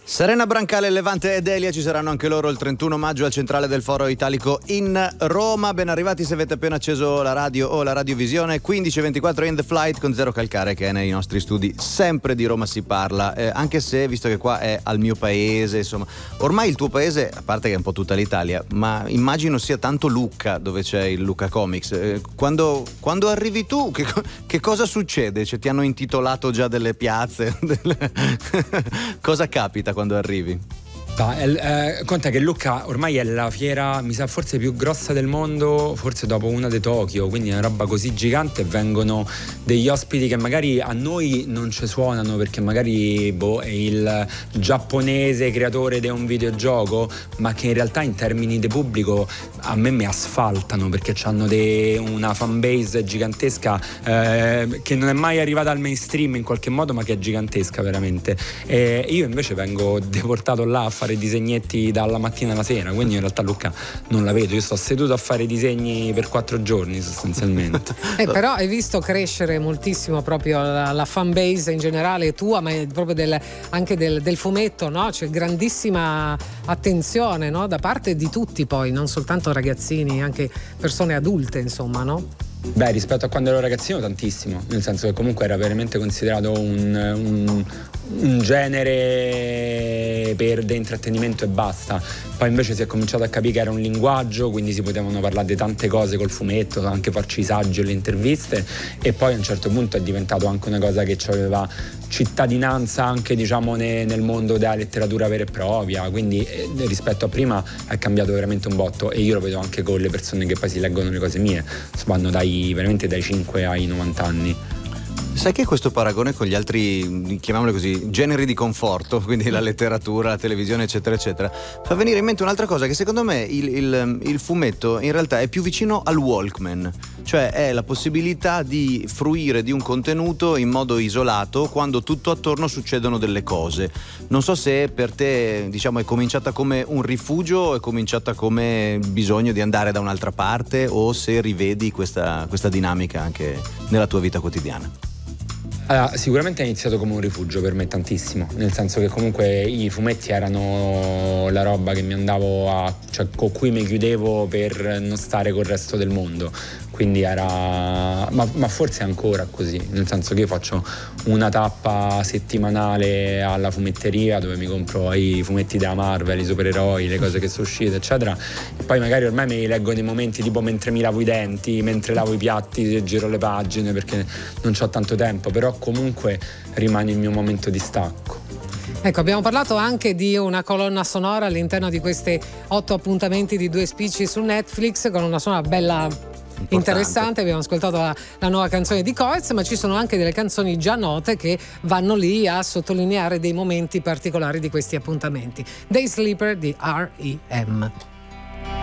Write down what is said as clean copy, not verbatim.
Serena Brancale, Levante ed Elia ci saranno anche loro il 31 maggio al centrale del Foro Italico in Roma. Ben arrivati se avete appena acceso la radio o la radiovisione. 15:24 in the flight con Zero Calcare, che è nei nostri studi. Sempre di Roma si parla, anche se, visto che qua è al mio paese, insomma, ormai il tuo paese, a parte che è un po' tutta l'Italia, ma immagino sia tanto Lucca, dove c'è il Lucca Comics. Quando arrivi tu, che cosa succede? Cioè, ti hanno intitolato già delle piazze? Cosa capita quando arrivi? Conta che Lucca ormai è la fiera, mi sa, forse più grossa del mondo, forse dopo una di Tokyo, quindi è una roba così gigante. Vengono degli ospiti che magari a noi non ci suonano, perché magari è il giapponese creatore di un videogioco, ma che in realtà in termini di pubblico a me mi asfaltano, perché hanno una fanbase gigantesca che non è mai arrivata al mainstream in qualche modo, ma che è gigantesca veramente. Io invece vengo deportato là a fare disegnetti dalla mattina alla sera, quindi in realtà Lucca non la vedo. Io sto seduto a fare disegni per 4 giorni sostanzialmente. Però hai visto crescere moltissimo proprio la fanbase in generale tua, ma proprio anche del fumetto, no? C'è grandissima attenzione, no? Da parte di tutti, poi non soltanto ragazzini, anche persone adulte, insomma, no? Beh, rispetto a quando ero ragazzino tantissimo, nel senso che comunque era veramente considerato un genere per intrattenimento e basta. Poi invece si è cominciato a capire che era un linguaggio, quindi si potevano parlare di tante cose col fumetto, anche farci i saggi e le interviste, e poi a un certo punto è diventato anche una cosa che aveva cittadinanza anche, diciamo, nel mondo della letteratura vera e propria, quindi rispetto a prima è cambiato veramente un botto, e io lo vedo anche con le persone che poi si leggono le cose mie, vanno veramente dai 5 ai 90 anni. Sai che questo paragone con gli altri, chiamiamoli così, generi di conforto, quindi la letteratura, la televisione, eccetera eccetera, fa venire in mente un'altra cosa, che secondo me il fumetto in realtà è più vicino al Walkman, cioè è la possibilità di fruire di un contenuto in modo isolato quando tutto attorno succedono delle cose. Non so se per te, diciamo, è cominciata come un rifugio o è cominciata come bisogno di andare da un'altra parte, o se rivedi questa dinamica anche nella tua vita quotidiana. Allora, sicuramente è iniziato come un rifugio per me tantissimo, nel senso che comunque i fumetti erano la roba che mi andavo cioè con cui mi chiudevo per non stare col resto del mondo. Quindi era, ma forse è ancora così, nel senso che io faccio una tappa settimanale alla fumetteria dove mi compro i fumetti della Marvel, i supereroi, le cose che sono uscite, eccetera, e poi magari ormai me li leggo nei momenti tipo mentre mi lavo i denti, mentre lavo i piatti, giro le pagine, perché non c'ho tanto tempo, però comunque rimane il mio momento di stacco. Ecco, abbiamo parlato anche di una colonna sonora all'interno di questi 8 appuntamenti di 2 spicci su Netflix, con una sonora bella interessante. Abbiamo ascoltato la nuova canzone di Coez, ma ci sono anche delle canzoni già note che vanno lì a sottolineare dei momenti particolari di questi appuntamenti. Day Sleeper di R.E.M.